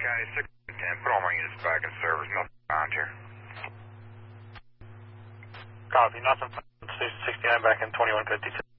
County 610, put all my units back in service, nothing around here. Copy, nothing. Station 69 back in 2152.